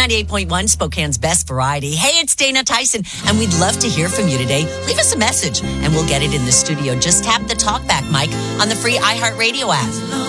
98.1, Spokane's best variety. Hey, it's Dana Tyson, and we'd love to hear from you today. Leave us a message, and we'll get it in the studio. Just tap the talkback mic on the free iHeartRadio app.